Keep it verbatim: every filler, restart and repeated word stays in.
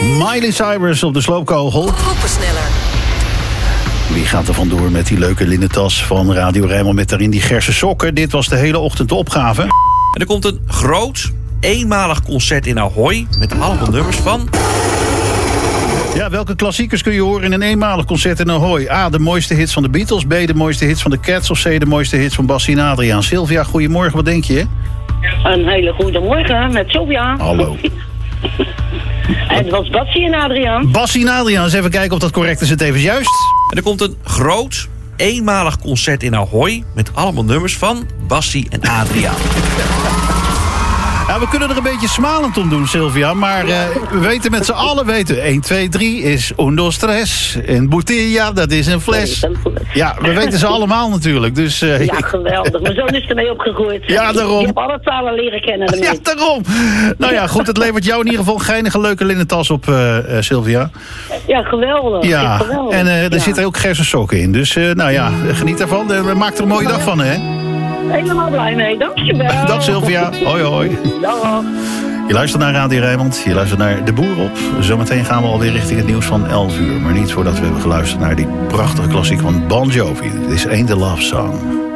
Miley Cyrus op de sloopkogel. Groepensneller. Wie gaat er vandoor met die leuke linnen tas van Radio Rijnmond met daarin die gerse sokken? Dit was de hele ochtend de opgave. En er komt een groot, eenmalig concert in Ahoy met allemaal nummers van... Ja, welke klassiekers kun je horen in een eenmalig concert in Ahoy? A, de mooiste hits van de Beatles. B, de mooiste hits van de Cats. Of C, de mooiste hits van Bassie en Adriaan. Sylvia, goedemorgen, wat denk je? Een hele goede morgen met Sylvia. Hallo. En het was Bassie en Adriaan. Bassie en Adriaan, eens even kijken of dat correct is. Het even juist. En er komt een groot, eenmalig concert in Ahoy met allemaal nummers van Bassie en Adriaan. Ja, we kunnen er een beetje smalend om doen, Sylvia. Maar uh, we weten met z'n allen, weten één, twee, drie is un, dos, tres. En botella, dat is een fles. Ja, we weten ze allemaal natuurlijk. Dus, uh, ja, geweldig. Mijn zoon is ermee opgegroeid. Ja, daarom. Je hebt alle talen leren kennen ermee. Ja, daarom. Nou ja, goed, het levert jou in ieder geval een geinige leuke linnen tas op, uh, uh, Sylvia. Ja, geweldig. Ja, ja geweldig. en uh, er ja. zitten ook gerse sokken in. Dus uh, nou ja, geniet ervan. Uh, maak er een mooie dag van, hè? Helemaal blij mee, dankjewel. Dag Sylvia, hoi hoi. Dag. Je luistert naar Radio Rijnmond, je luistert naar De Boer op. Zometeen gaan we alweer richting het nieuws van elf uur. Maar niet voordat we hebben geluisterd naar die prachtige klassiek van Bon Jovi. Dit is Ain't the Love Song.